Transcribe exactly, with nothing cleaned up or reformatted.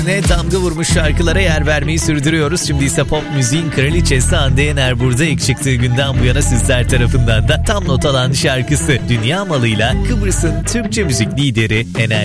Ne damga vurmuş şarkılara yer vermeyi sürdürüyoruz. Şimdi ise pop müziğin kraliçesi Hande Yener burada. İlk çıktığı günden bu yana sizler tarafından da tam not alan şarkısı Dünya Malı'yla Kıbrıs'ın Türkçe müzik lideri Enerji